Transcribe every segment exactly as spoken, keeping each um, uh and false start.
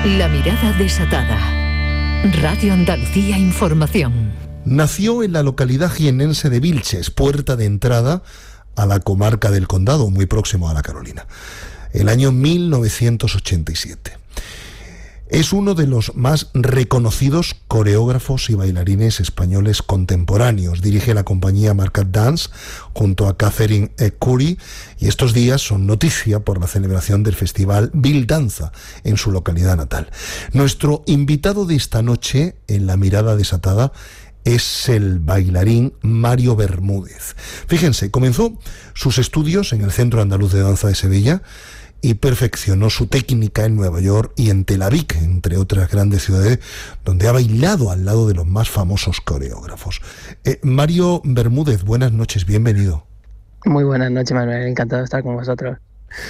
La mirada desatada. Radio Andalucía Información. Nació en la localidad jiennense de Vilches, puerta de entrada a la comarca del Condado, muy próximo a la Carolina, el año mil novecientos ochenta y siete. Es uno de los más reconocidos coreógrafos y bailarines españoles contemporáneos. Dirige la compañía Marcat Dance junto a Catherine Curry y estos días son noticia por la celebración del festival Bildanza en su localidad natal. Nuestro invitado de esta noche en La Mirada Desatada es el bailarín Mario Bermúdez. Fíjense, comenzó sus estudios en el Centro Andaluz de Danza de Sevilla y perfeccionó su técnica en Nueva York y en Tel Aviv, entre otras grandes ciudades, donde ha bailado al lado de los más famosos coreógrafos. Eh, Mario Bermúdez, buenas noches, bienvenido. Muy buenas noches, Manuel, encantado de estar con vosotros.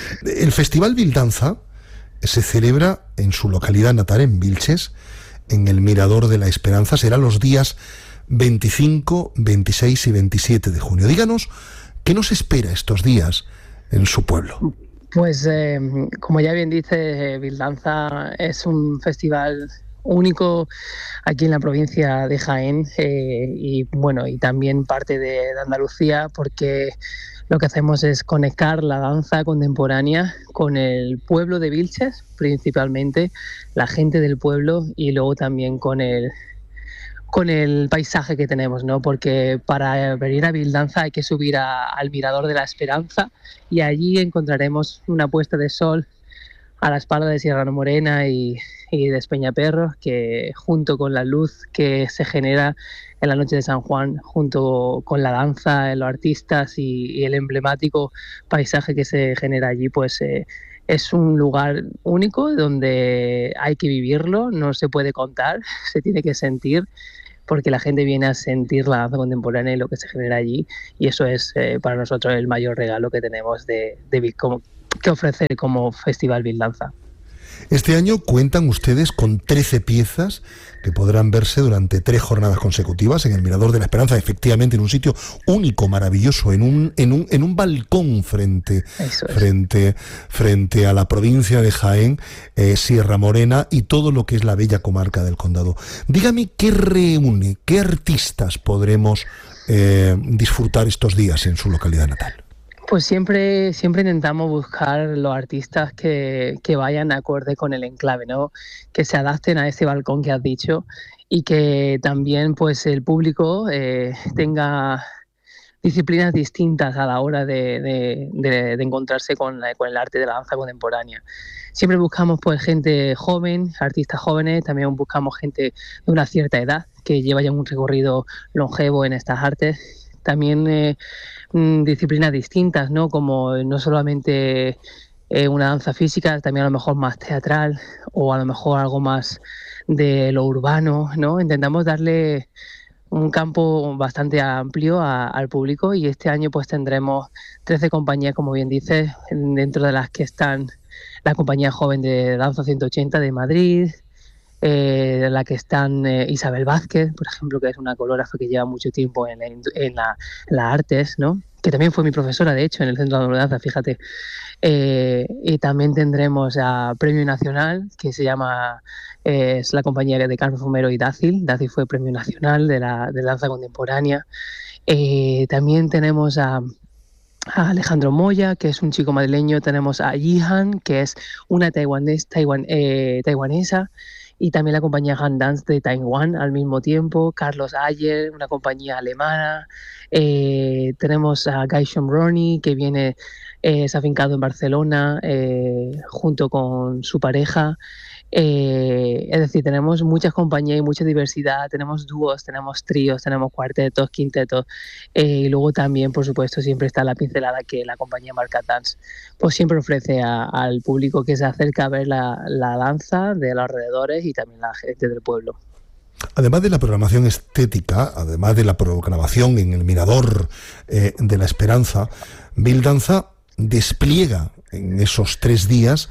El Festival Bildanza se celebra en su localidad natal, en Vilches, en el Mirador de la Esperanza. Será los días veinticinco, veintiséis y veintisiete de junio. Díganos, ¿qué nos espera estos días en su pueblo? Pues eh, como ya bien dice, eh, Bildanza es un festival único aquí en la provincia de Jaén eh, y bueno, y también parte de, de Andalucía, porque lo que hacemos es conectar la danza contemporánea con el pueblo de Vilches, principalmente la gente del pueblo, y luego también con el con el paisaje que tenemos, ¿no? Porque para venir a Bildanza hay que subir a, al Mirador de la Esperanza y allí encontraremos una puesta de sol a la espalda de Sierra Morena y, y de Espeñaperros, que junto con la luz que se genera en la noche de San Juan, junto con la danza, los artistas y, y el emblemático paisaje que se genera allí, pues eh, es un lugar único donde hay que vivirlo, no se puede contar, se tiene que sentir, porque la gente viene a sentir la danza contemporánea y lo que se genera allí, y eso es eh, para nosotros el mayor regalo que tenemos de, de como, que ofrecer como Festival Bildanza. Este año cuentan ustedes con trece piezas que podrán verse durante tres jornadas consecutivas en el Mirador de la Esperanza, efectivamente en un sitio único, maravilloso, en un en un en un balcón frente frente frente a la provincia de Jaén, eh, Sierra Morena y todo lo que es la bella comarca del Condado. Dígame, ¿qué reúne, qué artistas podremos eh, disfrutar estos días en su localidad natal? Pues siempre, siempre intentamos buscar los artistas que, que vayan acorde con el enclave, ¿no? Que se adapten a ese balcón que has dicho y que también pues el público eh, tenga disciplinas distintas a la hora de, de, de, de encontrarse con, la, con el arte de la danza contemporánea. Siempre buscamos pues gente joven, artistas jóvenes, también buscamos gente de una cierta edad que lleva ya un recorrido longevo en estas artes. También eh, disciplinas distintas, ¿no? Como no solamente eh, una danza física, también a lo mejor más teatral o a lo mejor algo más de lo urbano, ¿no? Intentamos darle un campo bastante amplio a, al público y este año pues tendremos trece compañías, como bien dices, dentro de las que están la compañía joven de Danza ciento ochenta de Madrid, Eh, en la que están eh, Isabel Vázquez, por ejemplo, que es una coreógrafa que lleva mucho tiempo en, la, en la, las artes, ¿no? Que también fue mi profesora, de hecho, en el Centro de Danza, fíjate. Eh, y también tendremos a Premio Nacional, que se llama, eh, es la compañía de Carlos Fumero y Dácil. Dácil fue Premio Nacional de la de danza contemporánea. Eh, también tenemos a a Alejandro Moya, que es un chico madrileño. Tenemos a Yihan, que es una taiwanés, taiwan, eh, taiwanesa, y también la compañía Han Dance de Taiwán al mismo tiempo. Carlos Ayer, una compañía alemana. Eh, tenemos a Guy Shomroni, que viene, eh, es afincado en Barcelona eh, junto con su pareja. Eh, es decir, tenemos muchas compañías y mucha diversidad, tenemos dúos, tenemos tríos, tenemos cuartetos, quintetos, eh, y luego también, por supuesto, siempre está la pincelada que la compañía Marcat Dance pues siempre ofrece a, al público que se acerca a ver la, la danza de los alrededores y también la gente del pueblo. Además de la programación estética, además de la programación en el Mirador eh, de la Esperanza, Bildanza despliega en esos tres días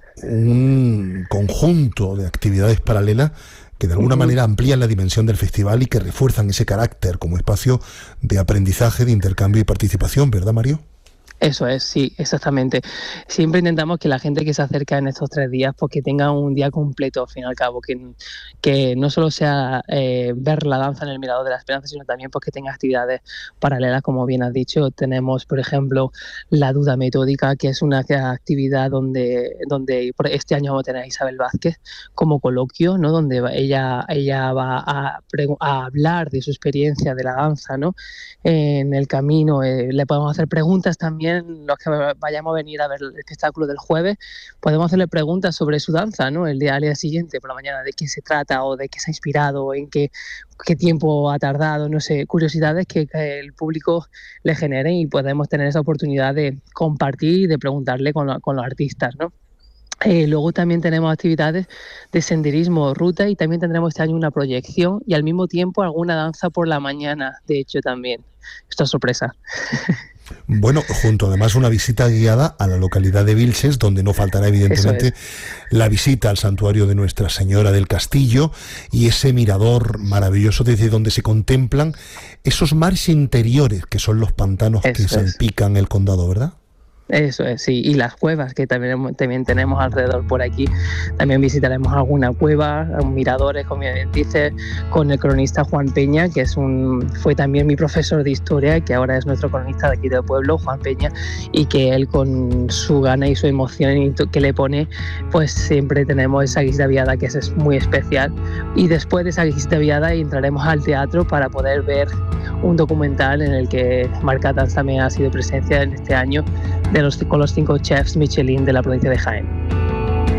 un conjunto de actividades paralelas que de alguna manera amplían la dimensión del festival y que refuerzan ese carácter como espacio de aprendizaje, de intercambio y participación, ¿verdad, Mario? Eso es, sí, exactamente. Siempre intentamos que la gente que se acerca en estos tres días, pues que tenga un día completo, al fin y al cabo, que, que no solo sea eh, ver la danza en el Mirador de la Esperanza, sino también pues, que tenga actividades paralelas, como bien has dicho. Tenemos, por ejemplo, la duda metódica, que es una actividad donde, donde este año vamos a tener a Isabel Vázquez como coloquio, ¿no? Donde ella, ella va a, a hablar de su experiencia de la danza, ¿no? En el camino eh, le podemos hacer preguntas también. Los que vayamos a venir a ver el espectáculo del jueves, podemos hacerle preguntas sobre su danza, ¿no? El día, al día siguiente, por la mañana, de qué se trata o de qué se ha inspirado, o en qué, qué tiempo ha tardado, no sé, curiosidades que, que el público le genere, y podemos tener esa oportunidad de compartir y de preguntarle con, lo, con los artistas, ¿no? Eh, luego también tenemos actividades de senderismo, ruta, y también tendremos este año una proyección y al mismo tiempo alguna danza por la mañana, de hecho también. Esto es sorpresa. Bueno, junto además una visita guiada a la localidad de Vilches, donde no faltará evidentemente es. la visita al santuario de Nuestra Señora del Castillo y ese mirador maravilloso desde donde se contemplan esos mares interiores que son los pantanos Eso que salpican es. el condado, ¿verdad? Eso es, sí, y las cuevas que también, también tenemos alrededor por aquí. También visitaremos alguna cueva, miradores, como bien dices, con el cronista Juan Peña, que es un fue también mi profesor de historia, que ahora es nuestro cronista de aquí del pueblo, Juan Peña, y que él con su gana y su emoción que le pone, pues siempre tenemos esa guisda viada que es muy especial. Y después de esa guisda viada entraremos al teatro para poder ver un documental en el que Marc Catans también ha sido presencia en este año, de los, con los cinco chefs Michelin de la provincia de Jaén.